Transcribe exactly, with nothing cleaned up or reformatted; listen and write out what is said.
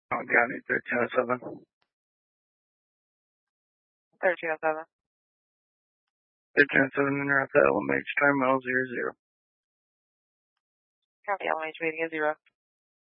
Oh, County, thirteen oh seven. thirteen oh seven. thirteen oh seven, interrupt that L M H, terminal zero zero. Copy, L M H, waiting at zero.